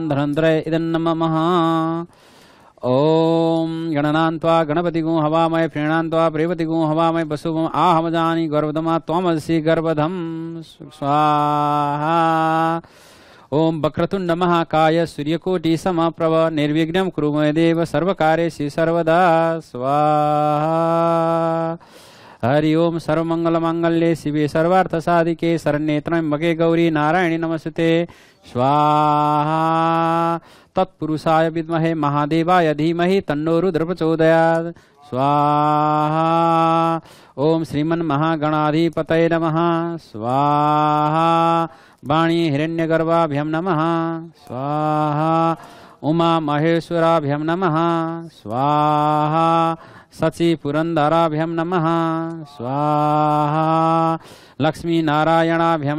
धनंजय इदं नमः। ओम गणनान्त्वा गणपतिगुं हवामहे प्रीणान्त्वा प्रेवतिगुं हवामहे वसुवं आहमजानि गर्भदमा त्वमसि गर्भधं स्वाहा। ओम वक्रतुंड महाकाय सूर्यकोटि समप्रभ निर्विघ्नं कुरु मे देव सर्वकार्येषु सर्वदा स्वाहा। हरि ओम सर्वमंगल मांगल्ये शिवे सर्वार्थ साधिके शरण्ये त्र्यंबके गौरी नारायणी नमस्ते स्वाहा। तत्पुरुषाय विद्महे महादेवाय धीमहि तन्नो रुद्र प्रचोदयात् स्वाहा। ओम श्रीमन् महागणाधिपतये नमः स्वाहा। वाणी हिरण्यगर्भाभ्यं नमः स्वाहा। उमा महेश्वराभ्यं नमः स्वाहा। सची पुरंदराभ्यं नमः स्वाहा। लक्ष्मी नारायणाभ्यं